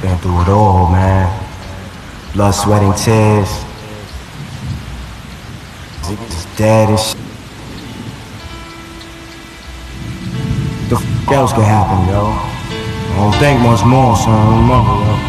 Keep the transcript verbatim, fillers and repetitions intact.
Been through it all, man. Blood, sweat, and tears. Niggas dead and shit. The f else could happen, yo? I don't think much more, son. Remember, yo.